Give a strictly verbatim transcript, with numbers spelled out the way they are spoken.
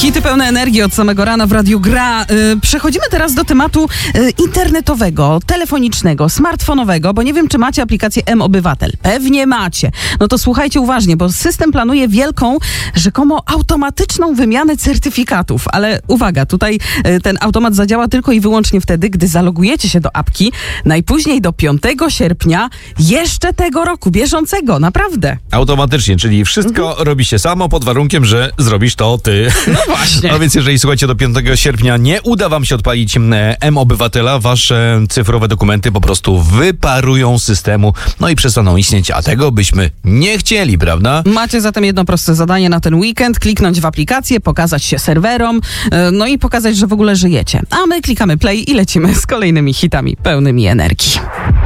Hity pełne energii od samego rana w Radiu Gra. Yy, przechodzimy teraz do tematu yy, internetowego, telefonicznego, smartfonowego, bo nie wiem, czy macie aplikację M-Obywatel. Pewnie macie. No to słuchajcie uważnie, bo system planuje wielką, rzekomo automatyczną wymianę certyfikatów. Ale uwaga, tutaj yy, ten automat zadziała tylko i wyłącznie wtedy, gdy zalogujecie się do apki najpóźniej do piątego sierpnia jeszcze tego roku, bieżącego, naprawdę. Automatycznie, czyli wszystko mhm. robi się samo pod warunkiem, że zrobisz to ty. No właśnie. A więc jeżeli, słuchajcie, do piątego sierpnia nie uda wam się odpalić M-Obywatela, wasze cyfrowe dokumenty po prostu wyparują z systemu, no i przestaną istnieć, a tego byśmy nie chcieli, prawda? Macie zatem jedno proste zadanie na ten weekend, kliknąć w aplikację, pokazać się serwerom, no i pokazać, że w ogóle żyjecie. A my klikamy play i lecimy z kolejnymi hitami pełnymi energii.